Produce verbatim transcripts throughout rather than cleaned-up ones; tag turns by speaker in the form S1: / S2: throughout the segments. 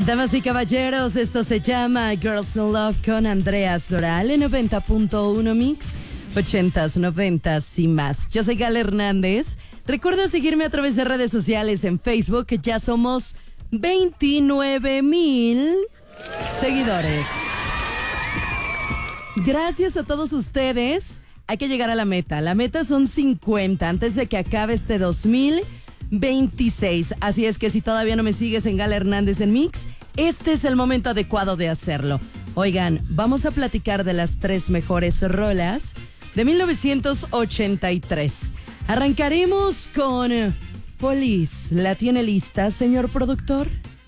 S1: Damas y caballeros, esto se llama Girls in Love con Andreas Doral en noventa punto uno Mix, ochentas, noventas y más. Yo soy Gal Hernández. Recuerda seguirme a través de redes sociales en Facebook, que ya somos veintinueve mil seguidores. Gracias a todos ustedes. Hay que llegar a la meta. La meta son cincuenta antes de que acabe este dos mil veintiséis. Así es que si todavía no me sigues en Gal Hernández en Mix, este es el momento adecuado de hacerlo. Oigan, vamos a platicar de las tres mejores rolas de mil novecientos ochenta y tres. Arrancaremos con Police. ¿La tiene lista, señor productor?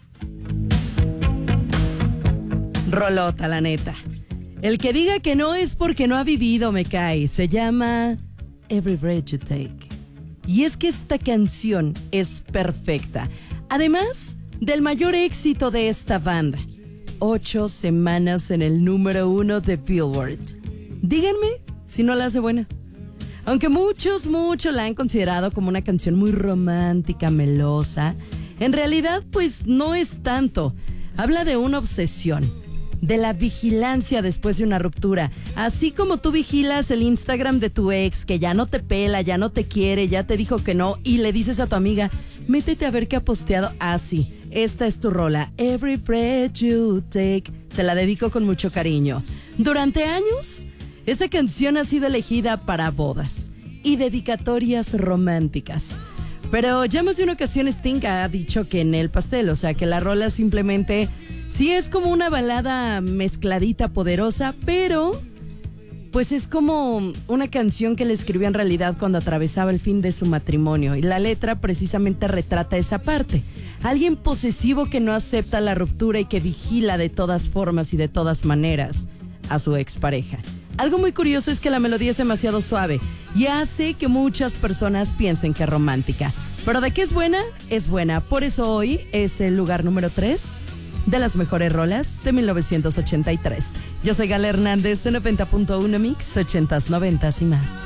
S1: Rolota, la neta. El que diga que no es porque no ha vivido, me cae. Se llama Every Breath You Take. Y es que esta canción es perfecta. Además del mayor éxito de esta banda. Ocho semanas en el número uno de Billboard. Díganme si no la hace buena. Aunque muchos, muchos la han considerado como una canción muy romántica, melosa, en realidad pues no es tanto. Habla de una obsesión, de la vigilancia después de una ruptura. Así como tú vigilas el Instagram de tu ex, que ya no te pela, ya no te quiere, ya te dijo que no, y le dices a tu amiga, métete a ver qué ha posteado. Así, ah, esta es tu rola, Every Breath You Take. Te la dedico con mucho cariño. Durante años, esta canción ha sido elegida para bodas y dedicatorias románticas. Pero ya más de una ocasión Sting ha dicho que en el pastel, o sea que la rola simplemente sí es como una balada mezcladita poderosa, pero pues es como una canción que le escribió en realidad cuando atravesaba el fin de su matrimonio. Y la letra precisamente retrata esa parte. Alguien posesivo que no acepta la ruptura y que vigila de todas formas y de todas maneras a su expareja. Algo muy curioso es que la melodía es demasiado suave y hace que muchas personas piensen que es romántica. Pero de qué es buena, es buena. Por eso hoy es el lugar número tres de las mejores rolas de mil novecientos ochenta y tres. Yo soy Gal Hernández de noventa punto uno Mix, ochentas, noventas y más.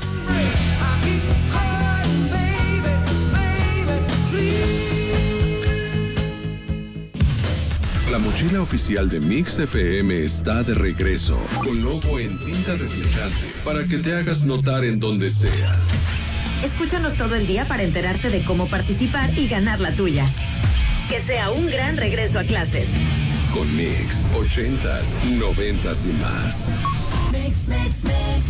S2: La mochila oficial de Mix F M está de regreso, con logo en tinta reflejante, para que te hagas notar en donde sea.
S3: Escúchanos todo el día para enterarte de cómo participar y ganar la tuya. Que sea un gran regreso a clases.
S2: Con Mix, ochentas, noventas y más. Mix, mix, mix.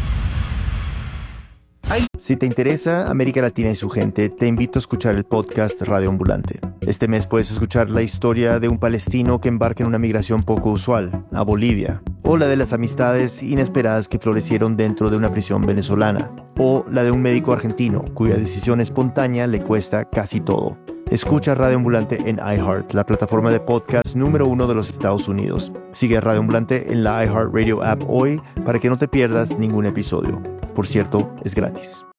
S4: Si te interesa América Latina y su gente, te invito a escuchar el podcast Radio Ambulante. Este mes puedes escuchar la historia de un palestino que embarca en una migración poco usual, a Bolivia, o la de las amistades inesperadas que florecieron dentro de una prisión venezolana, o la de un médico argentino cuya decisión espontánea le cuesta casi todo. Escucha Radio Ambulante en iHeart, la plataforma de podcast número uno de los Estados Unidos. Sigue a Radio Ambulante en la iHeartRadio app hoy para que no te pierdas ningún episodio. Por cierto, es gratis.